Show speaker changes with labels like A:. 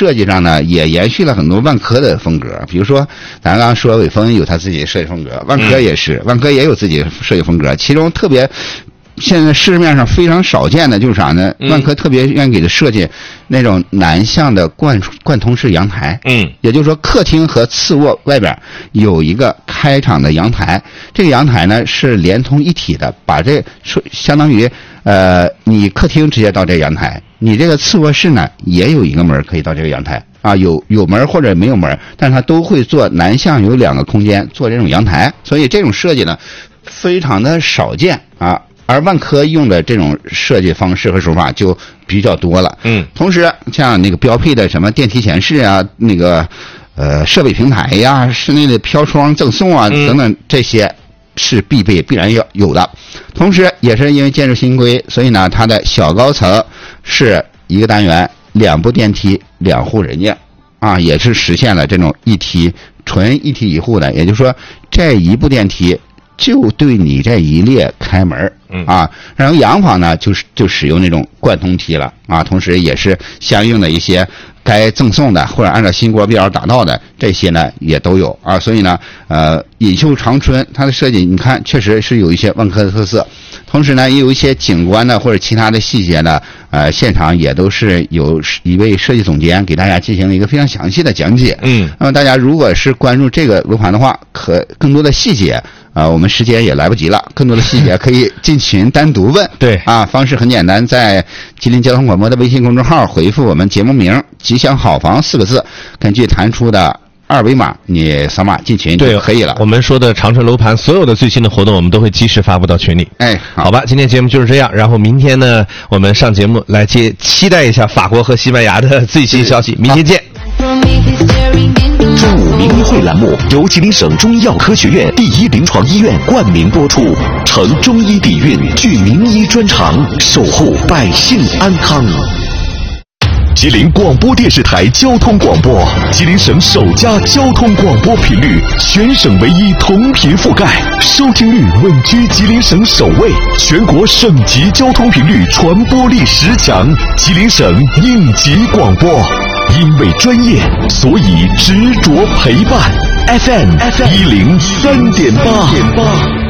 A: 设计上呢，也延续了很多万科的风格。比如说，咱刚刚说伟峰有他自己的设计风格，万科也是，万科也有自己的设计风格。其中特别现在市面上非常少见的就是啥呢？万科特别愿意给它设计那种南向的贯通式阳台。也就是说，客厅和次卧外边有一个开敞的阳台，这个阳台呢是连通一体的，把这相当于你客厅直接到这个阳台，你这个次卧室呢也有一个门可以到这个阳台啊，有门或者没有门，但是它都会做南向有2个空间做这种阳台，所以这种设计呢非常的少见啊。而万科用的这种设计方式和手法就比较多了。同时像那个标配的什么电梯前视啊，那个设备平台呀，室内的飘窗赠送啊等等，这些是必然要有的。同时也是因为建筑新规，所以呢它的小高层是1个单元2部电梯2户人家啊，也是实现了这种纯一梯一户的，也就是说这1部电梯就对你这一列开门啊，然后洋房呢就使用那种贯通梯了啊，同时也是相应的一些该赠送的或者按照新国标打造的这些呢也都有啊，所以呢锦绣长春它的设计你看确实是有一些万科的特色，同时呢也有一些景观的或者其他的细节呢现场也都是有一位设计总监给大家进行了一个非常详细的讲解。那么大家如果是关注这个楼盘的话，可更多的细节我们时间也来不及了，更多的细节可以进群单独问。
B: 对
A: 啊，方式很简单，在吉林交通广播的微信公众号回复我们节目名吉祥好房4个字，根据弹出的2维码你扫码进群就可以了。
B: 我们说的长春楼盘所有的最新的活动我们都会及时发布到群里。
A: 好
B: 吧，今天节目就是这样，然后明天呢我们上节目来期待一下法国和西班牙的最新消息。明天见。
C: 中午名医会栏目由吉林省中医药科学院第1临床医院冠名播出，承中医底蕴，具名医专长，守护百姓安康。吉林广播电视台交通广播，吉林省首家交通广播频率，全省唯一同频覆盖，收听率稳居吉林省首位，全国省级交通频率传播力10强，吉林省应急广播。因为专业，所以执着陪伴。FM 103.8。